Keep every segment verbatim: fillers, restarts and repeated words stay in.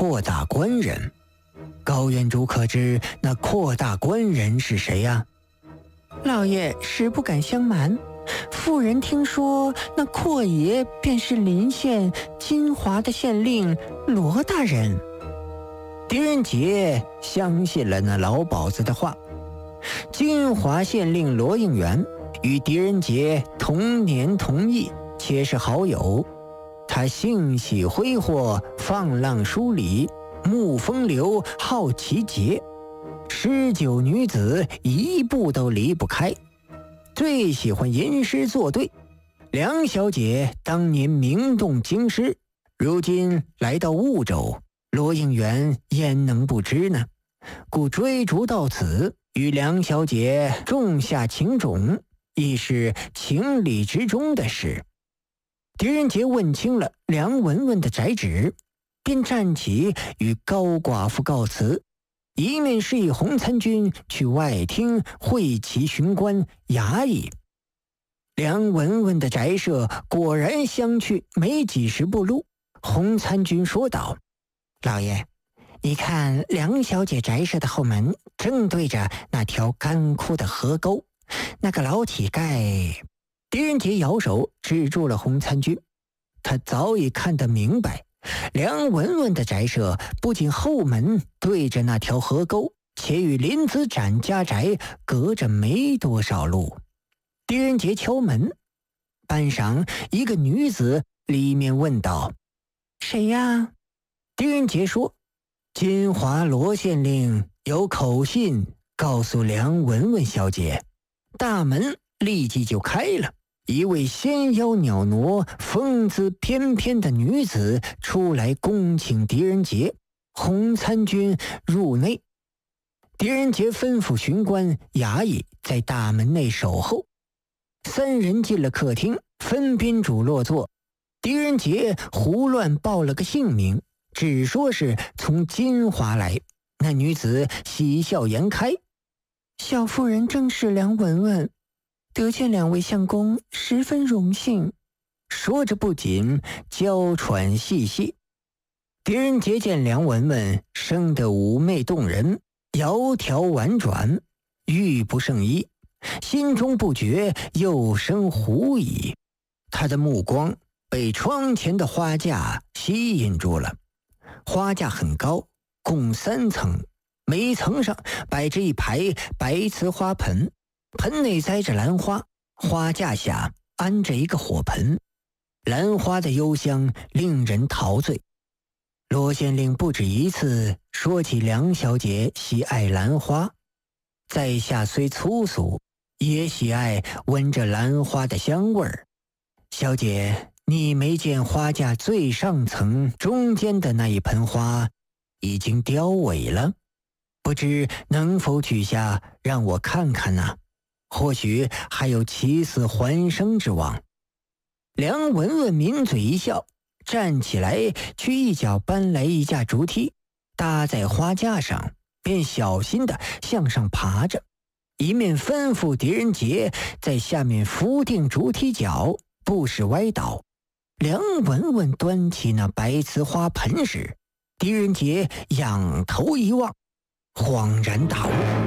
阔大官人。高院主可知那阔大官人是谁呀？ 老爷实不敢相瞒，妇人听说那阔爷便是临县金华的县令罗大人。 狄仁杰相信了那老鸨子的话。金华县令罗应元与狄仁杰同年同义，且是好友。他性喜挥霍，放浪疏离，慕风流，好奇节，诗酒女子一步都离不开，最喜欢吟诗作对。梁小姐当年名动京师，如今来到婺州，罗应元焉能不知呢？故追逐到此，与梁小姐种下情种，亦是情理之中的事。狄仁杰问清了梁文文的宅址，便站起与高寡妇告辞，一面示意洪参军去外厅会齐巡官衙役。梁文文的宅舍果然相去没几十步路。洪参军说道： 老爷，你看梁小姐宅舍的后门正对着那条干枯的河沟，那个老乞丐…… 狄仁杰摇手止住了洪参军。他早已看得明白，梁文文的宅舍不仅后门对着那条河沟，且与林子展家宅隔着没多少路。狄仁杰敲门，半晌，一个女子里面问道： 谁呀？ 狄仁杰说：金华罗县令有口信告诉梁文文小姐。大门立即就开了，一位纤腰袅娜、风姿翩翩的女子出来恭请狄仁杰、洪参军入内。狄仁杰吩咐巡官衙役在大门内守候。三人进了客厅，分宾主落座。狄仁杰胡乱报了个姓名，只说是从金华来。那女子喜笑颜开： 小妇人正是梁文文，得见两位相公，十分荣幸。 说着不仅娇喘细细。狄仁杰见梁文文生得妩媚动人，窈窕婉转，玉不胜衣，心中不觉又生狐疑。他的目光被窗前的花架吸引住了。花架很高，共三层，每一层上摆着一排白瓷花盆，盆内栽着兰花，花架下安着一个火盆，兰花的幽香令人陶醉。罗县令不止一次说起梁小姐喜爱兰花，在下虽粗俗，也喜爱闻着兰花的香味儿。小姐，你没见花架最上层中间的那一盆花已经凋萎了，不知能否取下让我看看呢？或许还有起死还生之望。梁文文抿嘴一笑，站起来去一脚搬来一架竹梯，搭在花架上，便小心地向上爬着，一面吩咐狄仁杰在下面扶定竹梯脚，不使歪倒。梁文文端起那白瓷花盆时，狄仁杰仰头一望，恍然大悟。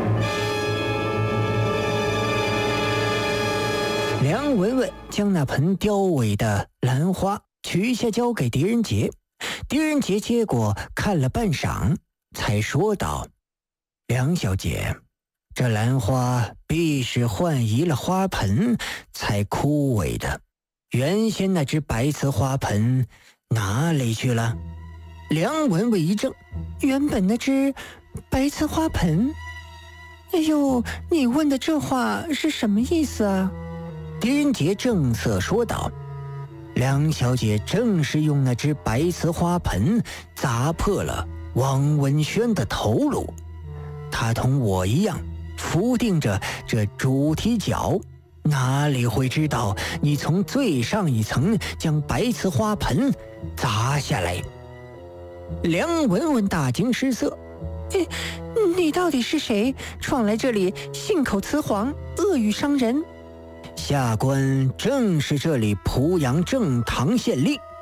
梁文文将那盆凋萎的兰花取下交给狄仁杰，狄仁杰接过看了半晌，才说道：梁小姐，这兰花必是换移了花盆才枯萎的，原先那只白瓷花盆哪里去了？梁文文一怔， 原本那只白瓷花盆？哎呦，你问的这话是什么意思啊？ 狄仁杰正色说道：梁小姐正是用那只白瓷花盆砸破了王文轩的头颅，她同我一样扶定着这竹梯脚，哪里会知道你从最上一层将白瓷花盆砸下来？梁文文大惊失色： 你你到底是谁？闯来这里信口雌黄，恶语伤人。 下官正是这里濮阳正堂县令，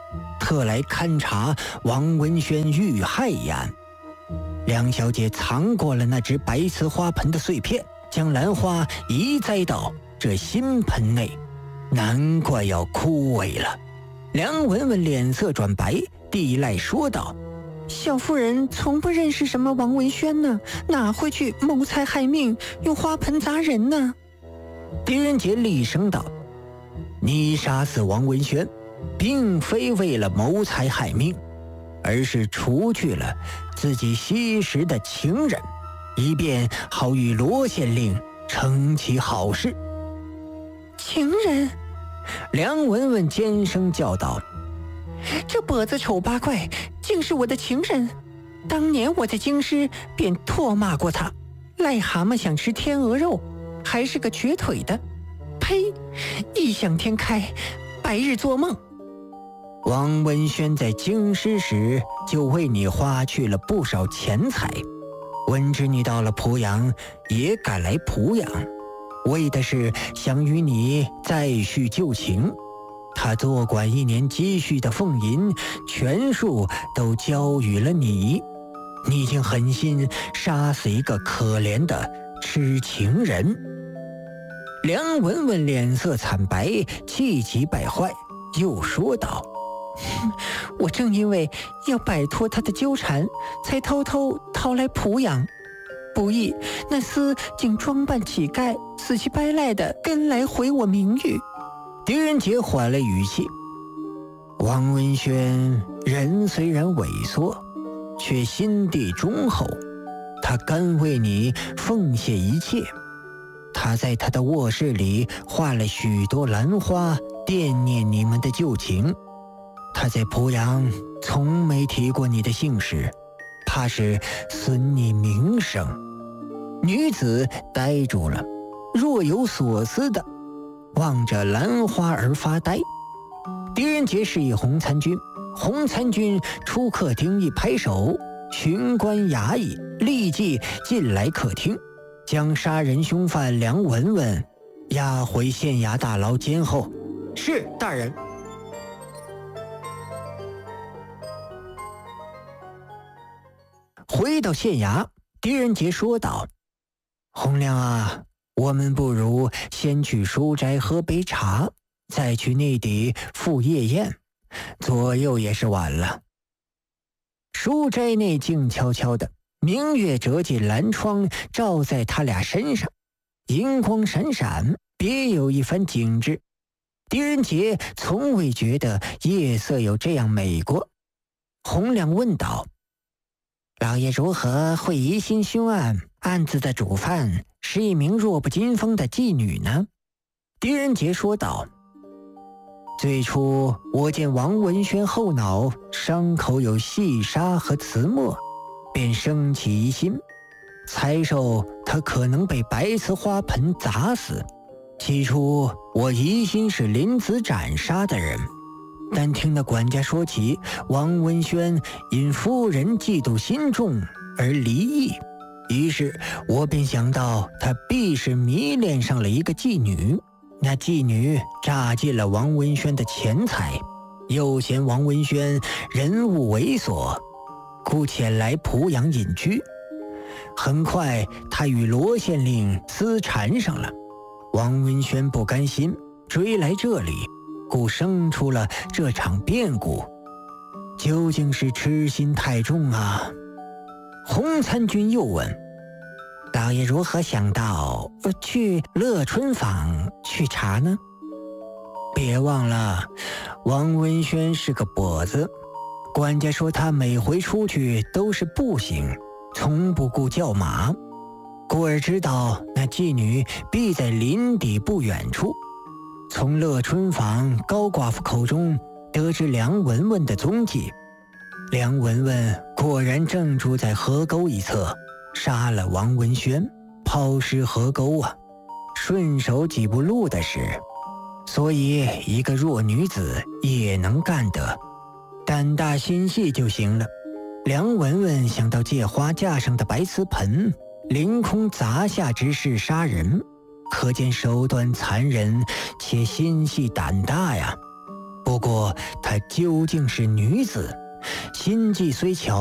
特来勘察王文轩遇害一案。梁小姐藏过了那只白瓷花盆的碎片，将兰花移栽到这新盆内，难怪要枯萎了。梁文文脸色转白，地赖说道： 小夫人从不认识什么王文轩呢，哪会去谋财害命，用花盆砸人呢？ 狄仁杰厉声道：你杀死王文轩并非为了谋财害命，而是除去了自己惜时的情人，以便好与罗县令成其好事。 情人？ 梁文文尖声叫道： 这跛子丑八怪竟是我的情人！当年我在京师便唾骂过他，癞蛤蟆想吃天鹅肉，还是个瘸腿的。呸！异想天开，白日做梦。 王文轩在京师时就为你花去了不少钱财，闻知你到了濮阳，也赶来濮阳，为的是想与你再续旧情。他多管一年积蓄的俸银全数都交予了你，你竟狠心杀死一个可怜的痴情人。梁文文脸色惨白，气急败坏，又说道： 我正因为要摆脱他的纠缠，才偷偷逃来濮阳，不意那厮竟装扮乞丐，死乞白赖的跟来毁我名誉。 狄仁杰缓了语气：王文轩人虽然萎缩，却心地忠厚，他甘为你奉献一切。他在他的卧室里画了许多兰花，惦念你们的旧情。他在濮阳从没提过你的姓氏，怕是损你名声。女子呆住了，若有所思的望着兰花而发呆。狄仁杰示意洪参军，洪参军出客厅一拍手，巡官衙役立即进来客厅，将杀人凶犯梁文文押回县衙大牢监候。 是，大人。 回到县衙，狄仁杰说道：洪亮啊，我们不如先去书斋喝杯茶，再去内邸赴夜宴，左右也是晚了。书斋内静悄悄的，明月折进蓝窗，照在他俩身上，银光闪闪，别有一番景致。狄仁杰从未觉得夜色有这样美过。洪亮问道：老爷如何会疑心凶案，案子的主犯是一名弱不禁风的妓女呢？狄仁杰说道：最初我见王文轩后脑伤口有细沙和瓷墨，便生起疑心，猜受他可能被白瓷花盆砸死。起初我疑心是林子斩杀的人，但听那管家说起王文轩因夫人嫉妒心重而离异，于是我便想到他必是迷恋上了一个妓女，那妓女榨尽了王文轩的钱财，又嫌王文轩人物猥琐，故前来濮阳隐居。很快他与罗县令私缠上了，王文轩不甘心，追来这里，故生出了这场变故。究竟是痴心太重啊？洪参军又问：老爷如何想到去乐春坊去查呢？别忘了，王文轩是个跛子，管家说他每回出去都是步行，从不顾叫马，故而知道那妓女必在林底不远处。从乐春坊高寡妇口中得知梁文文的踪迹，梁文文果然正住在河沟一侧，杀了王文轩，抛尸河沟啊，顺手几步路的事，所以一个弱女子也能干得，胆大心细就行了。梁文文想到借花架上的白瓷盆凌空砸下之事杀人，可见手段残忍且心细胆大呀。 不过她究竟是女子，心计虽巧。